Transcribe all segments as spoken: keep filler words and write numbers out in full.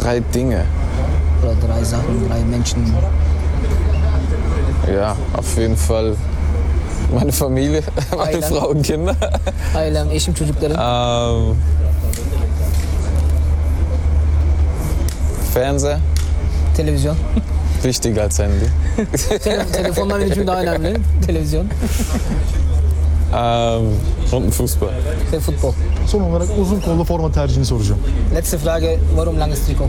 Drei Dinge. Oder drei Sachen, drei Menschen. Ja, auf jeden Fall meine Familie, meine Ailem. Frau und Kinder. Ailem, eşim, çocuklarım. Ähm, Fernseher, Televizyon. wichtiger als Handy. Tele- telefonlar benim için daha önemli. Televizyon Ähm, und Fußball. ve futbol. Son olarak uzun kollu forma tercihini soracağım. Letzte Frage, warum langes Trikot?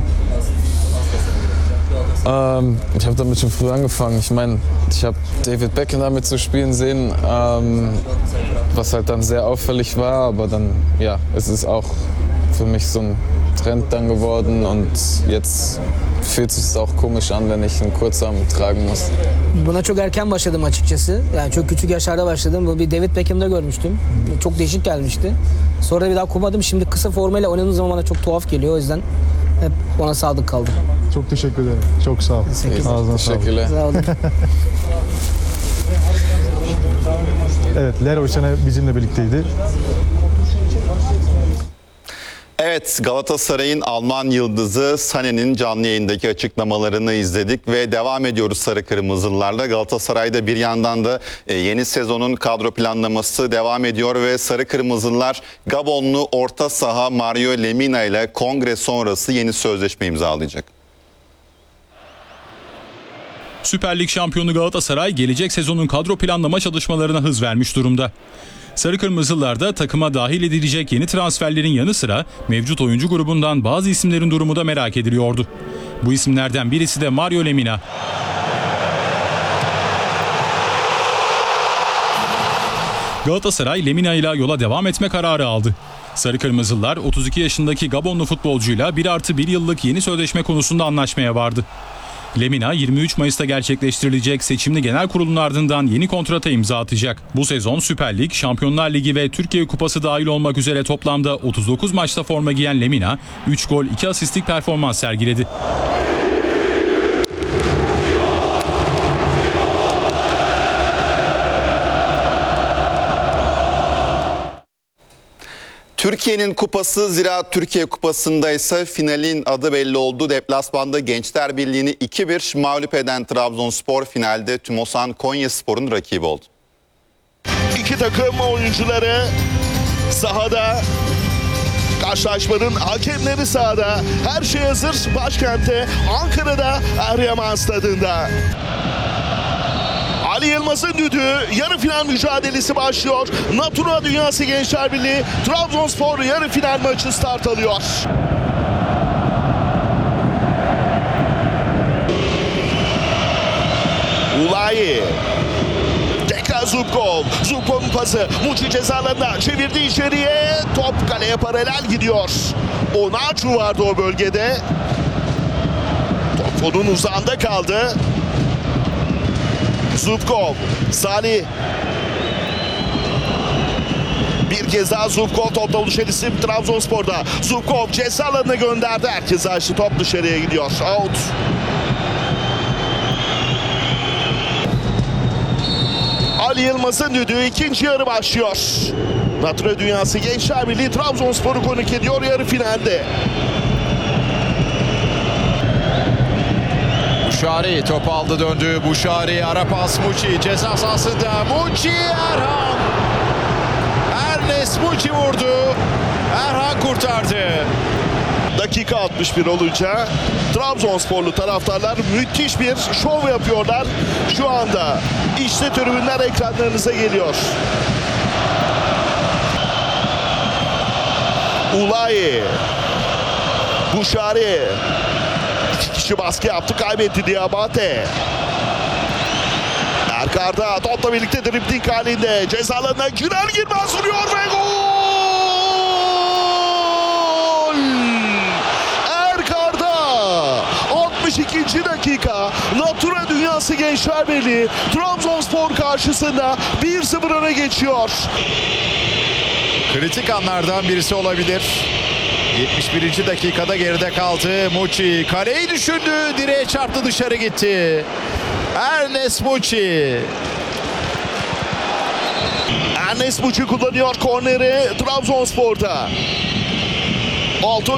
Ähm, ich habe damit schon früh angefangen. Ich meine, ich habe David Beckham damit zu spielen sehen, ähm, was halt dann sehr auffällig war. Aber dann, ja, es ist auch für mich so ein Trend dann geworden. Und jetzt fühlt sich es auch komisch an, wenn ich einen Kurzarm tragen muss. Buna çok erken başladım açıkçası. Yani çok küçük yaşlarda başladım. Bu bir David Beckham'da görmüştüm. Çok değişik gelmişti. Sonra bir daha kurmadım. Şimdi kısa formayla oynadığım zaman bana çok tuhaf geliyor. O yüzden hep ona sadık kaldım. Çok teşekkür ederim. Çok sağ ol. Teşekkür Ağzına sağlık. Teşekkürler. Sağ olun. Evet, Leroy Sané bizimle birlikteydi. Evet, Galatasaray'ın Alman yıldızı Sané'nin canlı yayındaki açıklamalarını izledik ve devam ediyoruz Sarı Kırmızılılarla. Galatasaray'da bir yandan da yeni sezonun kadro planlaması devam ediyor ve Sarı Kırmızılılar Gabonlu orta saha Mario Lemina ile kongre sonrası yeni sözleşme imzalayacak. Süper Lig şampiyonu Galatasaray gelecek sezonun kadro planlama çalışmalarına hız vermiş durumda. Sarı Kırmızılılar da takıma dahil edilecek yeni transferlerin yanı sıra mevcut oyuncu grubundan bazı isimlerin durumu da merak ediliyordu. Bu isimlerden birisi de Mario Lemina. Galatasaray Lemina ile yola devam etme kararı aldı. Sarı Kırmızılılar otuz iki yaşındaki Gabonlu futbolcuyla bir artı bir yıllık yeni sözleşme konusunda anlaşmaya vardı. Lemina yirmi üç Mayıs'ta gerçekleştirilecek seçimli genel kurulun ardından yeni kontrata imza atacak. Bu sezon Süper Lig, Şampiyonlar Ligi ve Türkiye Kupası dahil olmak üzere toplamda otuz dokuz maçta forma giyen Lemina, üç gol iki asistlik performans sergiledi. Türkiye'nin kupası Ziraat Türkiye Kupası'nda ise finalin adı belli oldu. Deplasmanda Gençler Birliği'ni iki bir mağlup eden Trabzonspor finalde Tümosan Konyaspor'un rakibi oldu. İki takım oyuncuları sahada, karşılaşmanın hakemleri sahada. Her şey hazır başkentte Ankara'da Eryaman Stadı'nda. Ali Yılmaz'ın düdüğü, yarı final mücadelesi başlıyor. Natura Dünyası Gençler Birliği Trabzonspor yarı final maçı start alıyor. Ulayi. Tekrar Zubkov. Zubkov'un pası. Muçi cezalarına çevirdi içeriye. Top kaleye paralel gidiyor. Onaçu vardı o bölgede. Top onun uzağında kaldı. Zubkov, Salih. Bir kez daha Zubkov topla buluşan isim Trabzonspor'da. Zubkov ceza alanına gönderdi. Herkes açtı. Top dışarıya gidiyor. Out. Ali Yılmaz'ın düdüğü, ikinci yarı başlıyor. Natura Dünyası Gençler Birliği Trabzonspor'u konuk ediyor yarı finalde. Buşari top aldı döndü. Buşari ara pas Muçi ceza sahasında. Muçi Erhan. Ernest Muçi vurdu. Erhan kurtardı. Dakika altmış bir olunca Trabzonsporlu taraftarlar müthiş bir şov yapıyorlar. Şu anda işte tribünler ekranlarınıza geliyor. Ulayi. Buşari. İki kişi baskı yaptı, kaybetti Diabate. Erkar'da topla birlikte dribling halinde cezalarına girer girmez vuruyor ve gol! Erkar'da altmış ikinci dakika Natura Dünyası Gençler Birliği Trabzonspor karşısında bir sıfır öne geçiyor. Kritik anlardan birisi olabilir. yetmiş birinci dakikada geride kaldı. Muçi kaleyi düşündü. Direğe çarptı, dışarı gitti. Ernest Muçi. Ernest Muçi kullanıyor korneri Trabzonspor'da. Altı